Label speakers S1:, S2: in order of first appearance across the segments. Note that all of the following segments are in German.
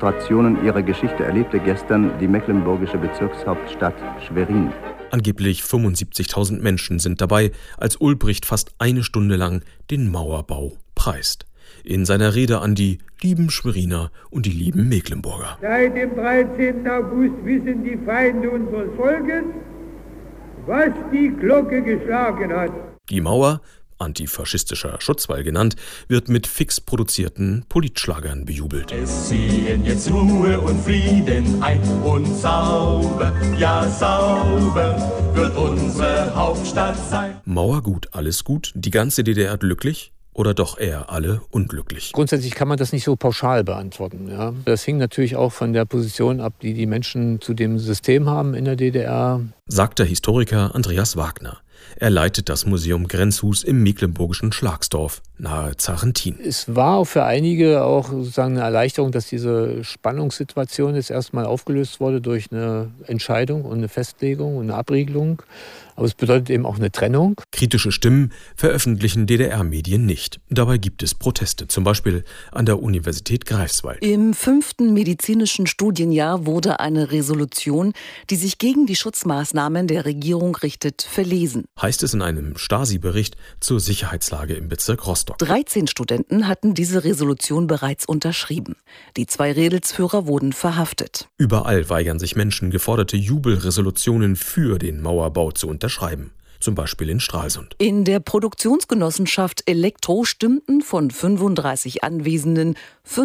S1: Demonstrationen ihrer Geschichte erlebte gestern die mecklenburgische Bezirkshauptstadt Schwerin.
S2: Angeblich 75.000 Menschen sind dabei, als Ulbricht fast eine Stunde lang den Mauerbau preist. In seiner Rede an die lieben Schweriner und die lieben Mecklenburger.
S3: Seit dem 13. August wissen die Feinde unseres Volkes, was die Glocke geschlagen hat.
S2: Die Mauer, antifaschistischer Schutzwall genannt, wird mit fix produzierten Politschlagern bejubelt.
S4: Es ziehen jetzt Ruhe und Frieden ein und sauber, ja sauber wird unsere Hauptstadt sein.
S2: Mauer gut, alles gut, die ganze DDR glücklich? Oder doch eher alle unglücklich?
S5: Grundsätzlich kann man das nicht so pauschal beantworten. Ja. Das hing natürlich auch von der Position ab, die die Menschen zu dem System haben in der DDR.
S2: Sagt der Historiker Andreas Wagner. Er leitet das Museum Grenzhus im mecklenburgischen Schlagsdorf nahe Zarentin.
S5: Es war auch für einige auch sozusagen eine Erleichterung, dass diese Spannungssituation jetzt erstmal aufgelöst wurde durch eine Entscheidung und eine Festlegung und eine Abriegelung. Aber es bedeutet eben auch eine Trennung.
S2: Kritische Stimmen veröffentlichen DDR-Medien nicht. Dabei gibt es Proteste, zum Beispiel an der Universität Greifswald.
S6: Im 5. medizinischen Studienjahr wurde eine Resolution, die sich gegen die Schutzmaßnahmen der Regierung richtet, verlesen.
S2: Heißt es in einem Stasi-Bericht zur Sicherheitslage im Bezirk Rostock.
S6: 13 Studenten hatten diese Resolution bereits unterschrieben. Die 2 Redelsführer wurden verhaftet.
S2: Überall weigern sich Menschen, geforderte Jubelresolutionen für den Mauerbau zu unterschreiben. Zum Beispiel in Stralsund.
S6: In der Produktionsgenossenschaft Elektro stimmten von 35 Anwesenden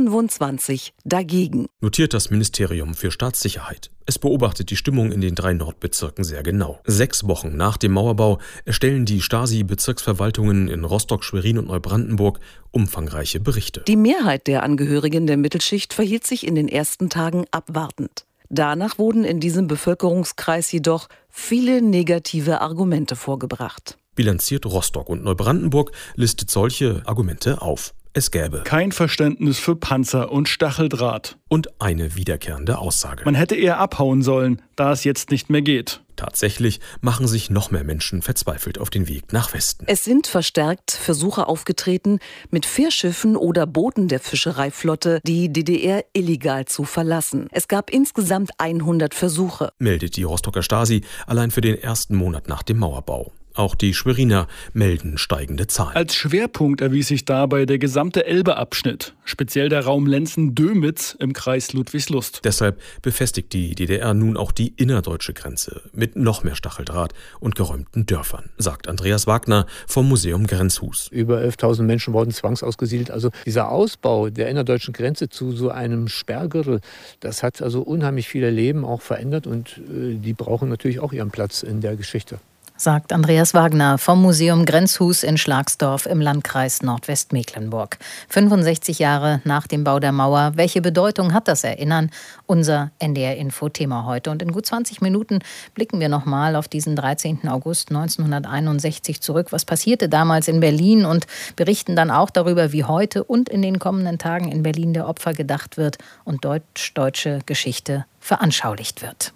S6: 25 dagegen.
S2: Notiert das Ministerium für Staatssicherheit. Es beobachtet die Stimmung in den 3 Nordbezirken sehr genau. 6 Wochen nach dem Mauerbau erstellen die Stasi-Bezirksverwaltungen in Rostock, Schwerin und Neubrandenburg umfangreiche Berichte.
S6: Die Mehrheit der Angehörigen der Mittelschicht verhielt sich in den ersten Tagen abwartend. Danach wurden in diesem Bevölkerungskreis jedoch viele negative Argumente vorgebracht.
S2: Bilanziert Rostock und Neubrandenburg listet solche Argumente auf. Es gäbe
S7: kein Verständnis für Panzer und Stacheldraht.
S2: Und eine wiederkehrende Aussage.
S7: Man hätte eher abhauen sollen, da es jetzt nicht mehr geht.
S2: Tatsächlich machen sich noch mehr Menschen verzweifelt auf den Weg nach Westen.
S6: Es sind verstärkt Versuche aufgetreten, mit Fährschiffen oder Booten der Fischereiflotte die DDR illegal zu verlassen. Es gab insgesamt 100 Versuche,
S2: meldet die Rostocker Stasi allein für den ersten Monat nach dem Mauerbau. Auch die Schweriner melden steigende Zahlen.
S7: Als Schwerpunkt erwies sich dabei der gesamte Elbe-Abschnitt, speziell der Raum Lenzen-Dömitz im Kreis Ludwigslust.
S2: Deshalb befestigt die DDR nun auch die innerdeutsche Grenze mit noch mehr Stacheldraht und geräumten Dörfern, sagt Andreas Wagner vom Museum Grenzhus.
S5: Über 11.000 Menschen wurden zwangsausgesiedelt. Also dieser Ausbau der innerdeutschen Grenze zu so einem Sperrgürtel, das hat also unheimlich viele Leben auch verändert und die brauchen natürlich auch ihren Platz in der Geschichte.
S8: Sagt Andreas Wagner vom Museum Grenzhus in Schlagsdorf im Landkreis Nordwestmecklenburg. 65 Jahre nach dem Bau der Mauer. Welche Bedeutung hat das Erinnern? Unser NDR-Info-Thema heute. Und in gut 20 Minuten blicken wir nochmal auf diesen 13. August 1961 zurück. Was passierte damals in Berlin? Und berichten dann auch darüber, wie heute und in den kommenden Tagen in Berlin der Opfer gedacht wird und deutsch-deutsche Geschichte veranschaulicht wird.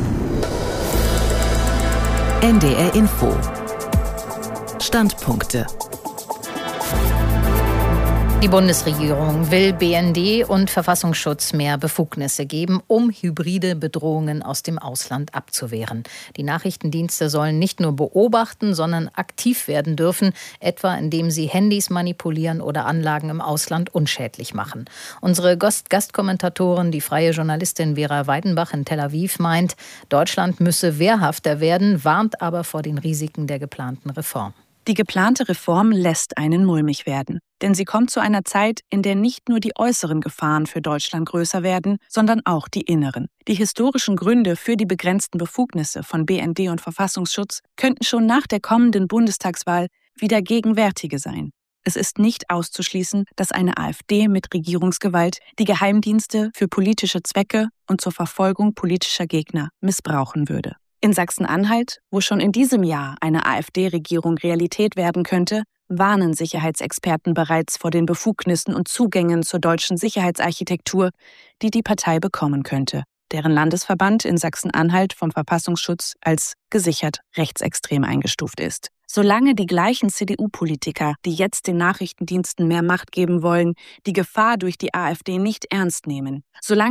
S6: NDR Info. Standpunkte.
S8: Die Bundesregierung will BND und Verfassungsschutz mehr Befugnisse geben, um hybride Bedrohungen aus dem Ausland abzuwehren. Die Nachrichtendienste sollen nicht nur beobachten, sondern aktiv werden dürfen, etwa indem sie Handys manipulieren oder Anlagen im Ausland unschädlich machen. Unsere Gastkommentatorin, die freie Journalistin Vera Weidenbach in Tel Aviv, meint, Deutschland müsse wehrhafter werden, warnt aber vor den Risiken der geplanten Reform.
S9: Die geplante Reform lässt einen mulmig werden. Denn sie kommt zu einer Zeit, in der nicht nur die äußeren Gefahren für Deutschland größer werden, sondern auch die inneren. Die historischen Gründe für die begrenzten Befugnisse von BND und Verfassungsschutz könnten schon nach der kommenden Bundestagswahl wieder gegenwärtige sein. Es ist nicht auszuschließen, dass eine AfD mit Regierungsgewalt die Geheimdienste für politische Zwecke und zur Verfolgung politischer Gegner missbrauchen würde. In Sachsen-Anhalt, wo schon in diesem Jahr eine AfD-Regierung Realität werden könnte, warnen Sicherheitsexperten bereits vor den Befugnissen und Zugängen zur deutschen Sicherheitsarchitektur, die die Partei bekommen könnte, deren Landesverband in Sachsen-Anhalt vom Verfassungsschutz als gesichert rechtsextrem eingestuft ist. Solange die gleichen CDU-Politiker, die jetzt den Nachrichtendiensten mehr Macht geben wollen, die Gefahr durch die AfD nicht ernst nehmen, solange